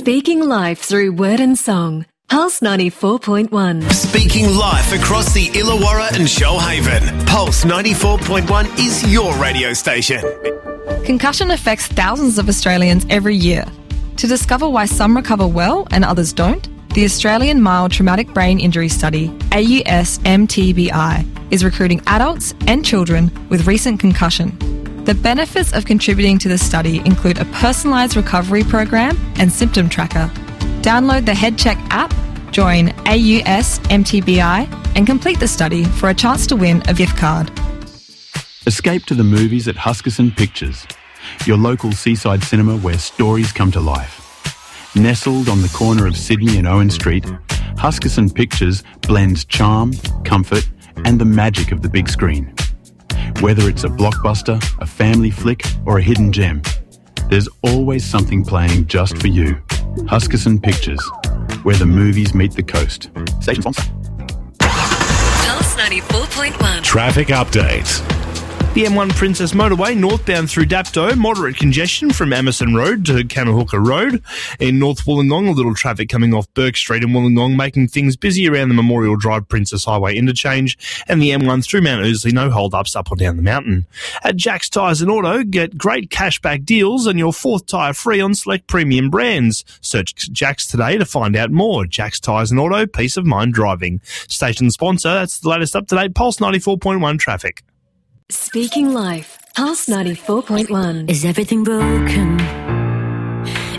Speaking life through word and song. Pulse 94.1. Speaking life across the Illawarra and Shoalhaven. Pulse 94.1 is your radio station. Concussion affects thousands of Australians every year. To discover why some recover well and others don't, the Australian Mild Traumatic Brain Injury Study, AUS-MTBI, is recruiting adults and children with recent concussion. The benefits of contributing to the study include a personalised recovery program and symptom tracker. Download the HeadCheck app, join AUS-MTBI and complete the study for a chance to win a gift card. Escape to the movies at Huskisson Pictures, your local seaside cinema where stories come to life. Nestled on the corner of Sydney and Owen Street, Huskisson Pictures blends charm, comfort and the magic of the big screen. Whether it's a blockbuster, a family flick or a hidden gem, there's always something playing just for you. Huskisson Pictures, where the movies meet the coast. Station sponsor. Pulse 94.1. Traffic update. The M1 Princess Motorway northbound through Dapto, moderate congestion from Emerson Road to Kamahooka Road. In North Wollongong, a little traffic coming off Burke Street in Wollongong, making things busy around the Memorial Drive Princess Highway interchange. And the M1 through Mount Ousley, no hold-ups up or down the mountain. At Jack's Tyres and Auto, get great cashback deals and your fourth tyre free on select premium brands. Search Jack's today to find out more. Jack's Tyres and Auto, peace of mind driving. Station sponsor, that's the latest up-to-date Pulse 94.1 traffic. Speaking life. Pulse 94.1. Is everything broken?